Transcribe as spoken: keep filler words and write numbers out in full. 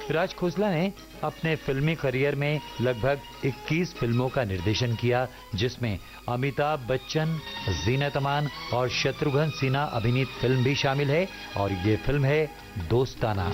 पृथ्वीराज खोसला ने अपने फिल्मी करियर में लगभग इक्कीस फिल्मों का निर्देशन किया, जिसमें अमिताभ बच्चन, जीनत अमान और शत्रुघ्न सिन्हा अभिनीत फिल्म भी शामिल है और ये फिल्म है दोस्ताना।